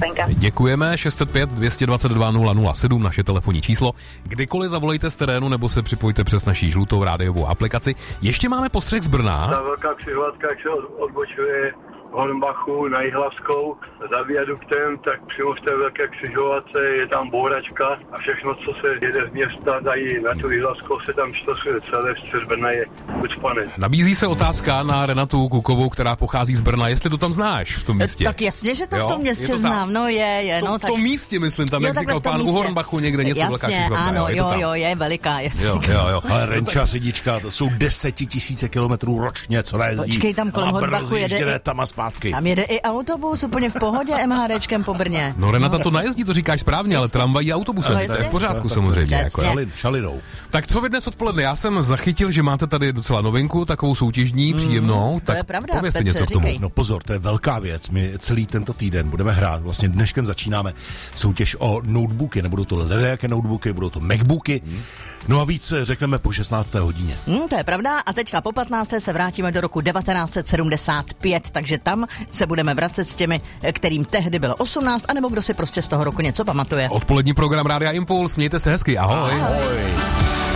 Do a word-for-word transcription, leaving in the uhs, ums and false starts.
vstupenka. Děkujeme, šest set pět, dvě stě dvacet dva, nula nula sedm, naše telefonní číslo. Kdykoliv zavolejte z terénu nebo se připojte přes naší žlutou rádiovou aplikaci. Ještě máme postřeh z Brna. Ta velká křižovatka, jak se odbočuje Hornbachu na Jihlavskou za viaduktem, tak přímo v té velké křižovatce je tam bouračka a všechno, co se jede z města dají na tu Jihlavskou, se tam čtosuje celé, z Brna je ucpané. Nabízí se otázka na Renatu Kukovou, která pochází z Brna, jestli to tam znáš v tom místě. Tak jasně, že to jo? v tom městě to znám, tam? no je, je. To, No, v tak... tom místě, myslím, tam, jo, jak říkal pán u Hornbachu, někde něco velká jasně, křižovatka. ano, je jo, to jo, je veliká. Je. Jo, jo, jo. Ale Renča řidička, to jsou desetitisíce kilometrů ročně, co nejezdí. Počkej, tam kolem Hornbachu jede i... tam a zpátky. Tam jede i autobus úplně v pohodě MHDčkem po Brně. No Renata to najezdí, to říkáš správně, ale tramvají autobusem, No, to je v pořádku samozřejmě. Jako, Šalin, šalinou. tak co vy dnes odpoledne? Já jsem zachytil, že máte tady docela novinku, takovou soutěžní, příjemnou. to tak je pravda, povězte Petře, něco k tomu. říkej. No pozor, to je velká věc. My celý tento týden budeme hrát, vlastně dneškem začínáme soutěž o notebooky. Nebudou to ledajaké notebooky, budou to Macbooky. Hmm. No a víc řekneme po šestnácté hodině. Hmm, to je pravda a teďka po patnácté se vrátíme do roku devatenáct set sedmdesát pět, takže tam se budeme vracet s těmi, kterým tehdy bylo osmnáct, anebo kdo si prostě z toho roku něco pamatuje. Odpolední program Rádia Impuls, mějte se hezky, ahoj. Ahoj.